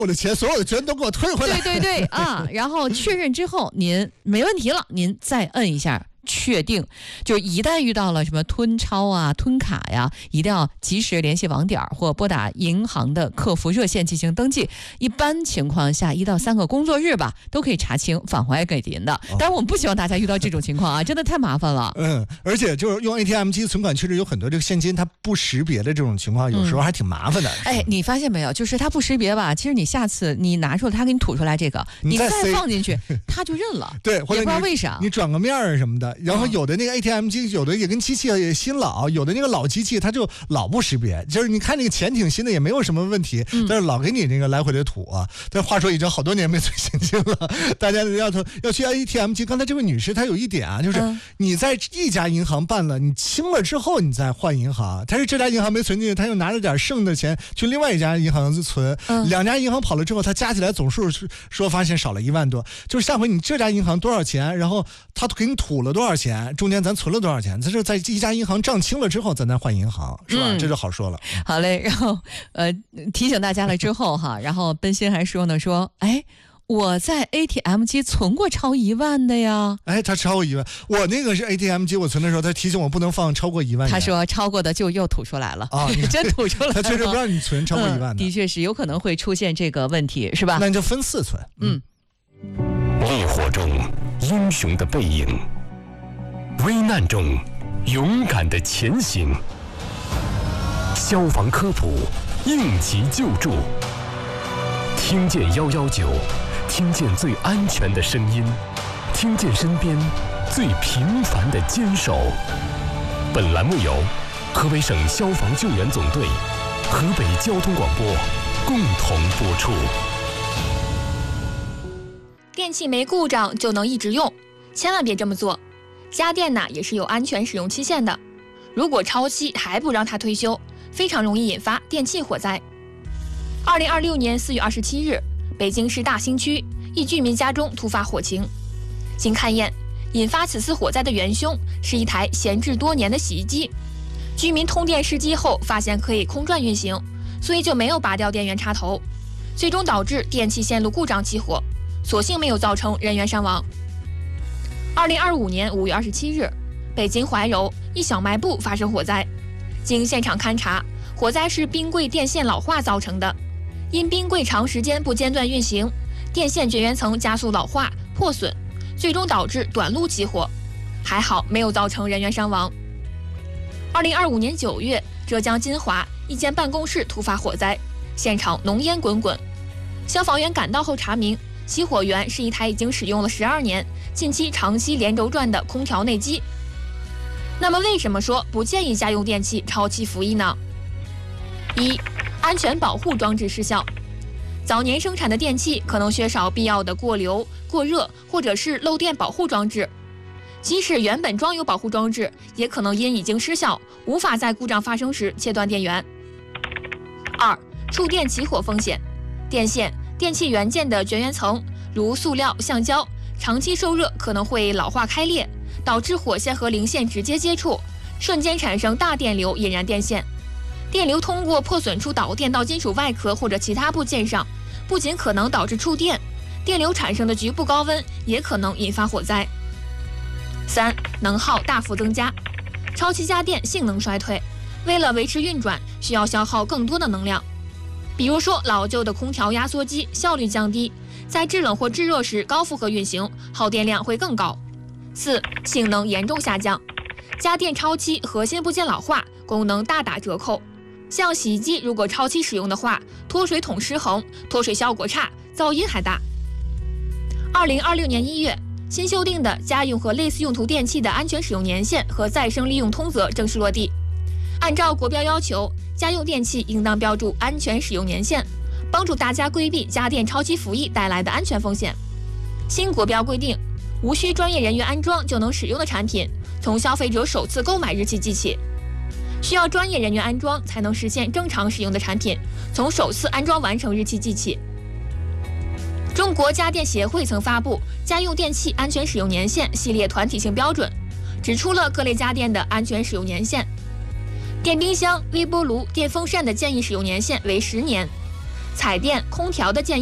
我的钱所有的全都给我退回来。 对啊，然后确认之后您没问题了，您再摁一下确定，就一旦遇到了什么吞超啊、吞卡呀，一定要及时联系网点或拨打银行的客服热线进行登记。一般情况下1到3个工作日吧，都可以查清返还给您的。当然我们不希望大家遇到这种情况啊，真的太麻烦了。 而且就是用 ATM 机存款，确实有很多这个现金它不识别的这种情况，有时候还挺麻烦的。 你发现没有？就是它不识别吧，其实你下次你拿出来，它给你吐出来这个，你再放进去，它就认了。 对，或者也不知道为啥。 你转个面什么的。然后有的那个 ATM 机，有的也跟机器也新老，有的那个老机器它就老不识别，就是你看那个钱挺新的，也没有什么问题，但是老给你那个来回的吐啊。但话说已经好多年没存现金了，大家要去 ATM 机。刚才这位女士她有一点啊，就是你在一家银行办了，你清了之后你再换银行，但是这家银行没存进去，他又拿着点剩的钱去另外一家银行存，两家银行跑了之后，他加起来总数说发现少了1万多，就是下回你这家银行多少钱，然后他给你吐了多少钱，中间咱存了多少钱，这是在一家银行账清了之后咱再换银行，是吧？这就好说了。 好嘞，然后提醒大家了之后哈，然后奔鑫还说呢，我在 ATM 机存过超1万的呀。 他超过1万，我那个是 ATM 机，我存的时候他提醒我不能放超过1万元。 他说超过的就又吐出来了啊，真吐出来了。 他确实不让你存超过1万的。 的确是有可能会出现这个问题，是吧？ 那你就分4存。 烈火中英雄的背影，危难中勇敢的前行，消防科普，应急救助，听见119，听见最安全的声音，听见身边最平凡的坚守。本栏目由河北省消防救援总队、河北交通广播共同播出。 电器没故障就能一直用，千万别这么做。家电呢也是有安全使用期限的，如果超期还不让它退休，非常容易引发电器火灾。2026年4月27日，北京市大兴区一居民家中突发火情，经勘验，引发此次火灾的元凶是一台闲置多年的洗衣机。居民通电试机后发现可以空转运行，所以就没有拔掉电源插头，最终导致电气线路故障起火，所幸没有造成人员伤亡。2025年5月27日，北京怀柔一小卖部发生火灾，经现场勘查，火灾是冰柜电线老化造成的。因冰柜长时间不间断运行，电线绝缘层加速老化破损，最终导致短路起火，还好没有造成人员伤亡。2025年9月，浙江金华一间办公室突发火灾，现场浓烟滚滚，消防员赶到后查明，起火源是一台已经使用了12年、近期长期连轴转的空调内机。那么为什么说不建议家用电器超期服役呢？1、安全保护装置失效。早年生产的电器可能缺少必要的过流、过热或者是漏电保护装置，即使原本装有保护装置，也可能因已经失效，无法在故障发生时切断电源。2、触电起火风险。电线、电器元件的绝缘层，如塑料、橡胶，长期受热可能会老化开裂，导致火线和零线直接接触，瞬间产生大电流，引燃电线。电流通过破损处导电到金属外壳或者其他部件上，不仅可能导致触电，电流产生的局部高温也可能引发火灾。3、能耗大幅增加。超期家电性能衰退，为了维持运转，需要消耗更多的能量。比如说老旧的空调压缩机效率降低，在制冷或制热时高负荷运行，耗电量会更高。4、性能严重下降。家电超期，核心部件老化，功能大打折扣。像洗衣机如果超期使用的话，脱水桶失衡，脱水效果差，噪音还大。2026年1月，新修订的家用和类似用途电器的安全使用年限和再生利用通则正式落地。按照国标要求，家用电器应当标注安全使用年限，帮助大家规避家电超期服役带来的安全风险。新国标规定，无需专业人员安装就能使用的产品，从消费者首次购买日期计起；需要专业人员安装才能实现正常使用的产品，从首次安装完成日期计起。中国家电协会曾发布《家用电器安全使用年限》系列团体性标准，指出了各类家电的安全使用年限。电冰箱、微波炉、电风扇的建议使用年限为10年， 彩电、空调的建